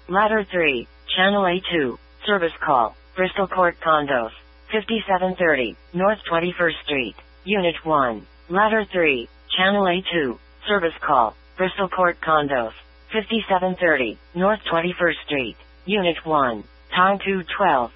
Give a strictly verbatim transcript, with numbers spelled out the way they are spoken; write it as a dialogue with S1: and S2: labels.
S1: Ladder three, Channel A two, service call, Bristol Court Condos, fifty-seven thirty, North twenty-first Street, Unit one. Ladder three, Channel A two, service call, Bristol Court Condos, fifty-seven thirty, North twenty-first Street, Unit one. Time two twelve.